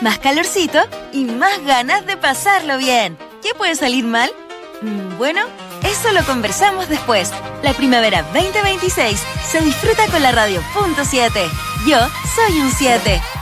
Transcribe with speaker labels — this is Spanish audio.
Speaker 1: más calorcito y más ganas de pasarlo bien. ¿Qué puede salir mal? Bueno, eso lo conversamos después. La primavera 2026 se disfruta con la radio .7. Yo soy un 7.